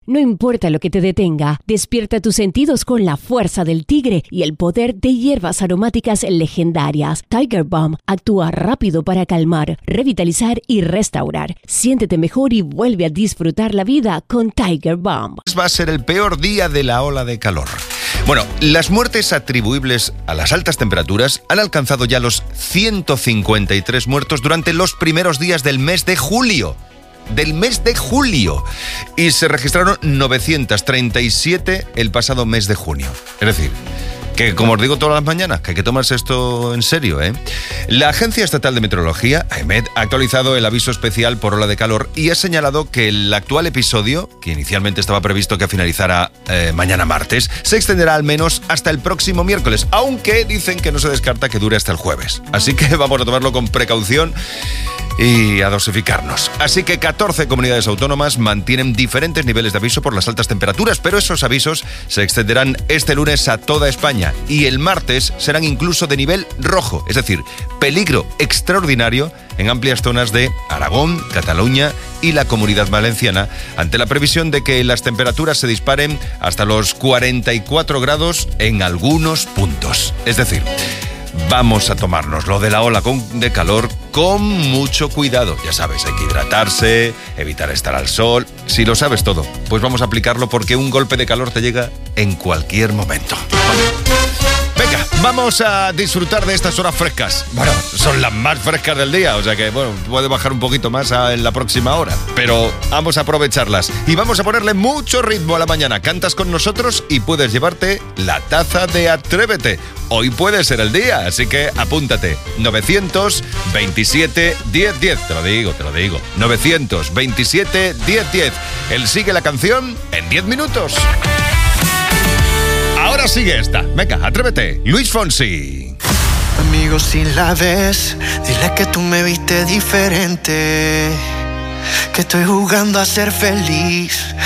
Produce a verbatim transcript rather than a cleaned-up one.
No importa lo que te detenga, despierta tus sentidos con la fuerza del tigre y el poder de hierbas aromáticas legendarias. Tiger Balm actúa rápido para calmar, revitalizar y restaurar. Siéntete mejor y vuelve a disfrutar la vida con Tiger Balm. Va a ser el peor día de la ola de calor. Bueno, las muertes atribuibles a las altas temperaturas han alcanzado ya los ciento cincuenta y tres muertos durante los primeros días del mes de julio. Del mes de julio. Y se registraron novecientos treinta y siete el pasado mes de junio. Es decir, que como os digo todas las mañanas, que hay que tomarse esto en serio, ¿eh? La Agencia Estatal de Meteorología, AEMET, ha actualizado el aviso especial por ola de calor y ha señalado que el actual episodio, que inicialmente estaba previsto que finalizara eh, mañana martes, se extenderá al menos hasta el próximo miércoles, aunque dicen que no se descarta que dure hasta el jueves. Así que vamos a tomarlo con precaución y a dosificarnos. Así que catorce comunidades autónomas mantienen diferentes niveles de aviso por las altas temperaturas, pero esos avisos se extenderán este lunes a toda España y el martes serán incluso de nivel rojo, es decir, peligro extraordinario en amplias zonas de Aragón, Cataluña y la Comunidad Valenciana, ante la previsión de que las temperaturas se disparen hasta los cuarenta y cuatro grados en algunos puntos. Es decir, vamos a tomarnos lo de la ola de calor con mucho cuidado. Ya sabes, hay que hidratarse, evitar estar al sol. Si lo sabes todo, pues vamos a aplicarlo porque un golpe de calor te llega en cualquier momento. Venga, vamos a disfrutar de estas horas frescas. Bueno, son las más frescas del día, o sea que, bueno, puede bajar un poquito más a, en la próxima hora. Pero vamos a aprovecharlas y vamos a ponerle mucho ritmo a la mañana. Cantas con nosotros y puedes llevarte la taza de Atrévete. Hoy puede ser el día, así que apúntate. novecientos veintisiete diez diez, te lo digo, te lo digo. novecientos veintisiete diez diez. Él sigue la canción en diez minutos. Ahora sigue esta. Venga, atrévete. Luis Fonsi. Amigo, si la ves, dile que tú me viste diferente, que estoy jugando a ser feliz,